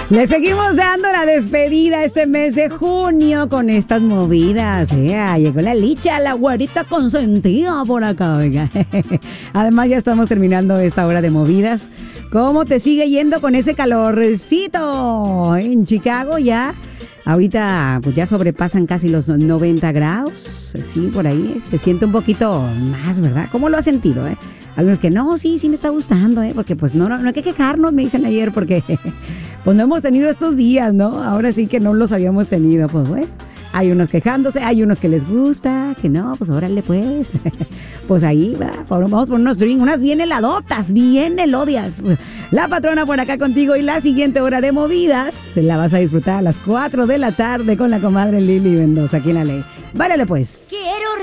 Le seguimos dando la despedida este mes de junio con estas movidas. Llegó la Licha, la güerita consentida por acá, oiga. Además ya estamos terminando esta hora de movidas. ¿Cómo te sigue yendo con ese calorcito? En Chicago ya, ahorita pues ya sobrepasan casi los 90 grados. Sí, por ahí se siente un poquito más, ¿verdad? ¿Cómo lo has sentido, Algunos que no, sí me está gustando, porque pues no hay que quejarnos, me dicen ayer, porque pues no hemos tenido estos días, ¿no? Ahora sí que no los habíamos tenido, pues bueno. Hay unos quejándose, hay unos que les gusta, que no, pues órale pues. Pues ahí va, vamos por unos drinks, unas bien heladotas, bien elodias. La patrona por acá contigo y la siguiente hora de movidas la vas a disfrutar a las 4 de la tarde con la comadre Lili Mendoza aquí en La Ley. Válale pues.